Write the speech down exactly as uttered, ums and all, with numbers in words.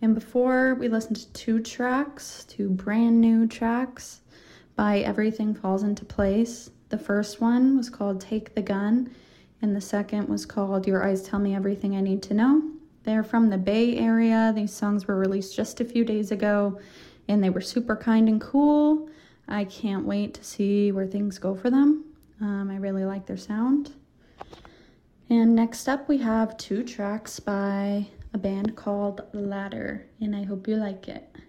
And before, we listened to two tracks, two brand new tracks by Everything Falls Into Place. The first one was called Take the Gun, and the second was called Your Eyes Tell Me Everything I Need to Know. They're from the Bay Area. These songs were released just a few days ago, and they were super kind and cool. I can't wait to see where things go for them. Um, I really like their sound. And next up, we have two tracks by a band called Ladder, and I hope you like it.